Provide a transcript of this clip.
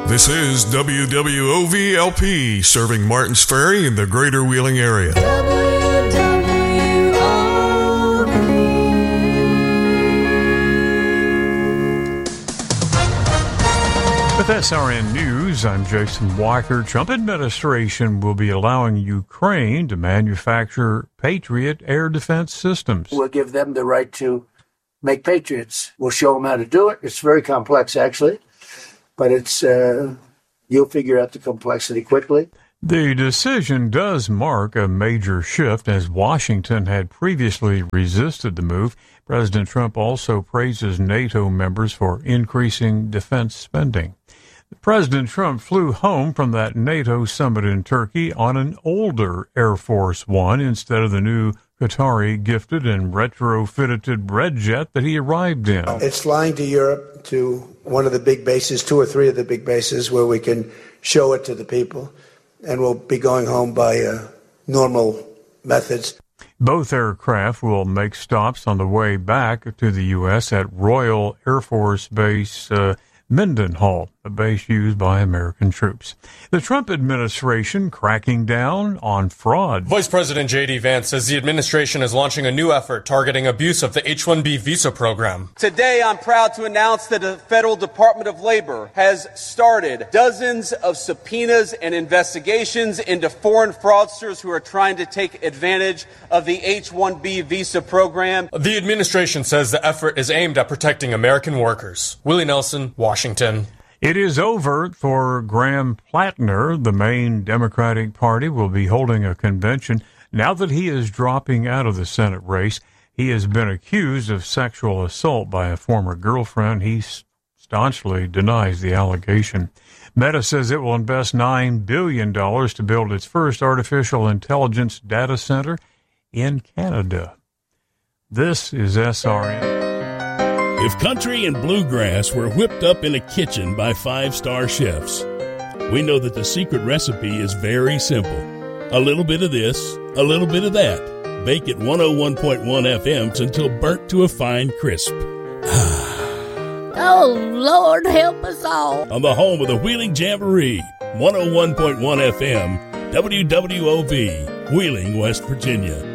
This is WWOV-LP, serving Martins Ferry in the greater Wheeling area. With SRN News, I'm Jason Walker. Trump administration will be allowing Ukraine to manufacture Patriot air defense systems. We'll give them the right to make Patriots. We'll show them how to do it. It's very complex, actually, but it's you'll figure out the complexity quickly. The decision does mark a major shift, as Washington had previously resisted the move. President Trump also praises NATO members for increasing defense spending. President Trump flew home from that NATO summit in Turkey on an older Air Force One instead of the new Qatari gifted and retrofitted red jet that he arrived in. It's flying to Europe, to one of the big bases, 2 or 3 of the big bases, where we can show it to the people, and we'll be going home by normal methods. Both aircraft will make stops on the way back to the U.S. at Royal Air Force Base Mendenhall, a base used by American troops. The Trump administration cracking down on fraud. Vice President J.D. Vance says the administration is launching a new effort targeting abuse of the H-1B visa program. Today, I'm proud to announce that the Federal Department of Labor has started dozens of subpoenas and investigations into foreign fraudsters who are trying to take advantage of the H-1B visa program. The administration says the effort is aimed at protecting American workers. Willie Nelson, Washington. It is over for Graham Plattner. The main Democratic Party will be holding a convention now that he is dropping out of the Senate race. He has been accused of sexual assault by a former girlfriend. He staunchly denies the allegation. Meta says it will invest $9 billion to build its first artificial intelligence data center in Canada. This is SRN. If country and bluegrass were whipped up in a kitchen by 5-star chefs, we know that the secret recipe is very simple. A little bit of this, a little bit of that. Bake at 101.1 FMs until burnt to a fine crisp. Oh, Lord, help us all. On the home of the Wheeling Jamboree, 101.1 FM, WWOV, Wheeling, West Virginia.